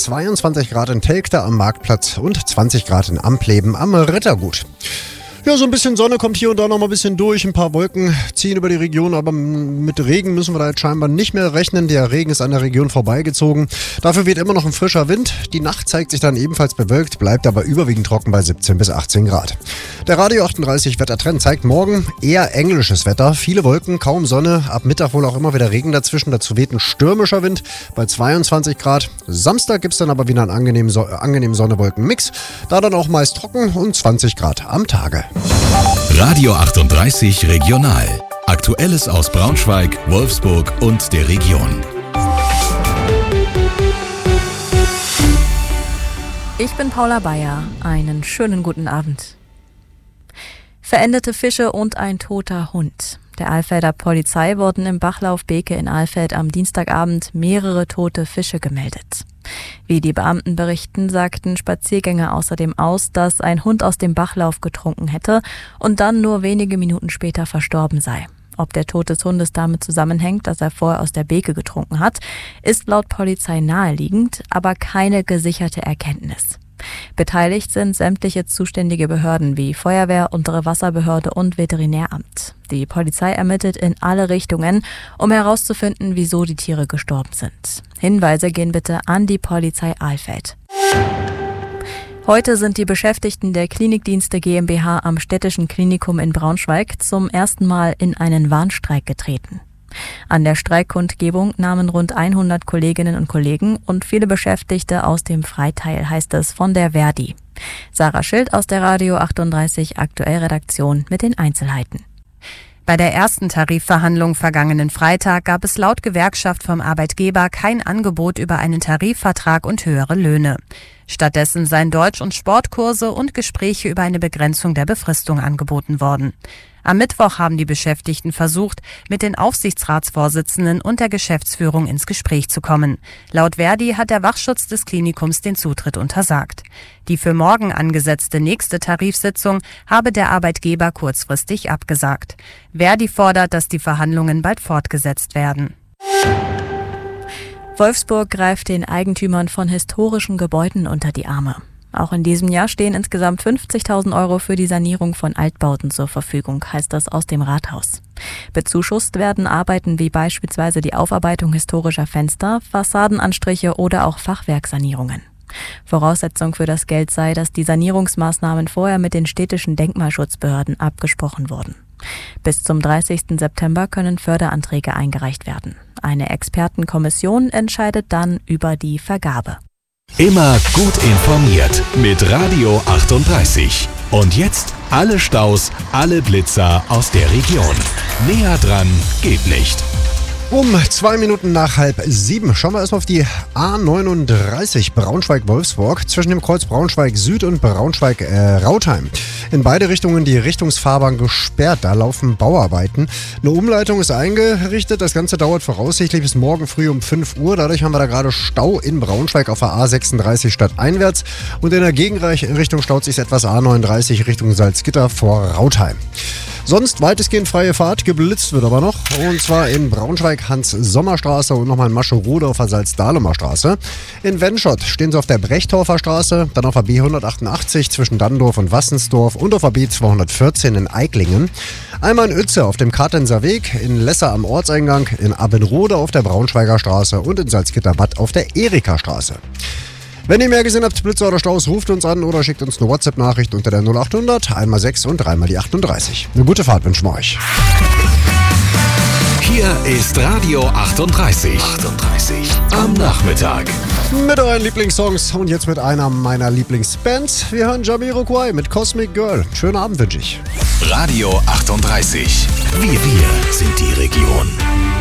22 Grad in Telgte am Marktplatz und 20 Grad in Ampleben am Rittergut. Ja, so ein bisschen Sonne kommt hier und da noch mal ein bisschen durch. Ein paar Wolken ziehen über die Region, aber mit Regen müssen wir da jetzt scheinbar nicht mehr rechnen. Der Regen ist an der Region vorbeigezogen. Dafür weht immer noch ein frischer Wind. Die Nacht zeigt sich dann ebenfalls bewölkt, bleibt aber überwiegend trocken bei 17 bis 18 Grad. Der Radio 38 Wettertrend zeigt morgen eher englisches Wetter. Viele Wolken, kaum Sonne. Ab Mittag wohl auch immer wieder Regen dazwischen. Dazu weht ein stürmischer Wind bei 22 Grad. Samstag gibt es dann aber wieder einen angenehmen Sonne-Wolken-Mix. Da dann auch meist trocken und 20 Grad am Tage. Radio 38 Regional. Aktuelles aus Braunschweig, Wolfsburg und der Region. Ich bin Paula Bayer. Einen schönen guten Abend. Verendete Fische und ein toter Hund. Der Alfelder Polizei wurden im Bachlauf Beke in Alfeld am Dienstagabend mehrere tote Fische gemeldet. Wie die Beamten berichten, sagten Spaziergänger außerdem aus, dass ein Hund aus dem Bachlauf getrunken hätte und dann nur wenige Minuten später verstorben sei. Ob der Tod des Hundes damit zusammenhängt, dass er vorher aus der Beke getrunken hat, ist laut Polizei naheliegend, aber keine gesicherte Erkenntnis. Beteiligt sind sämtliche zuständige Behörden wie Feuerwehr, untere Wasserbehörde und Veterinäramt. Die Polizei ermittelt in alle Richtungen, um herauszufinden, wieso die Tiere gestorben sind. Hinweise gehen bitte an die Polizei Alfeld. Heute sind die Beschäftigten der Klinikdienste GmbH am Städtischen Klinikum in Braunschweig zum ersten Mal in einen Warnstreik getreten. An der Streikkundgebung nahmen rund 100 Kolleginnen und Kollegen und viele Beschäftigte aus dem Freiteil, heißt es von der Verdi. Sarah Schild aus der Radio 38 Aktuell-Redaktion mit den Einzelheiten. Bei der ersten Tarifverhandlung vergangenen Freitag gab es laut Gewerkschaft vom Arbeitgeber kein Angebot über einen Tarifvertrag und höhere Löhne. Stattdessen seien Deutsch- und Sportkurse und Gespräche über eine Begrenzung der Befristung angeboten worden. Am Mittwoch haben die Beschäftigten versucht, mit den Aufsichtsratsvorsitzenden und der Geschäftsführung ins Gespräch zu kommen. Laut Verdi hat der Wachschutz des Klinikums den Zutritt untersagt. Die für morgen angesetzte nächste Tarifsitzung habe der Arbeitgeber kurzfristig abgesagt. Verdi fordert, dass die Verhandlungen bald fortgesetzt werden. Wolfsburg greift den Eigentümern von historischen Gebäuden unter die Arme. Auch in diesem Jahr stehen insgesamt 50.000 € für die Sanierung von Altbauten zur Verfügung, heißt das aus dem Rathaus. Bezuschusst werden Arbeiten wie beispielsweise die Aufarbeitung historischer Fenster, Fassadenanstriche oder auch Fachwerksanierungen. Voraussetzung für das Geld sei, dass die Sanierungsmaßnahmen vorher mit den städtischen Denkmalschutzbehörden abgesprochen wurden. Bis zum 30. September können Förderanträge eingereicht werden. Eine Expertenkommission entscheidet dann über die Vergabe. Immer gut informiert mit Radio 38. Und jetzt alle Staus, alle Blitzer aus der Region. Näher dran geht nicht. Um 2 Minuten nach 6:30 schauen wir erstmal auf die A39 Braunschweig-Wolfsburg zwischen dem Kreuz Braunschweig Süd und Braunschweig-Rautheim. In beide Richtungen die Richtungsfahrbahn gesperrt, da laufen Bauarbeiten. Eine Umleitung ist eingerichtet, das Ganze dauert voraussichtlich bis morgen früh um 5 Uhr. Dadurch haben wir da gerade Stau in Braunschweig auf der A36 stadteinwärts und in der Gegenrichtung staut sich etwas A39 Richtung Salzgitter vor Rautheim. Sonst weitestgehend freie Fahrt, geblitzt wird aber noch. Und zwar in Braunschweig Hans-Sommer-Straße und nochmal in Mascherode auf der Salzdahlemer Straße. In Wenschott stehen sie auf der Brechtorfer Straße, dann auf der B188 zwischen Dannendorf und Wassensdorf und auf der B214 in Eiklingen. Einmal in Uetze auf dem Kartenser Weg, in Lesser am Ortseingang, in Abbenrode auf der Braunschweiger Straße und in Salzgitterbad auf der Erika-Straße. Wenn ihr mehr gesehen habt, Blitzer oder Staus, ruft uns an oder schickt uns eine WhatsApp-Nachricht unter der 0800 1x6 und 3x die 38. Eine gute Fahrt wünschen wir euch. Hier ist Radio 38. Am Nachmittag. Mit euren Lieblingssongs und jetzt mit einer meiner Lieblingsbands. Wir hören Jamiroquai mit Cosmic Girl. Schönen Abend wünsche ich. Radio 38. Wir sind die Region.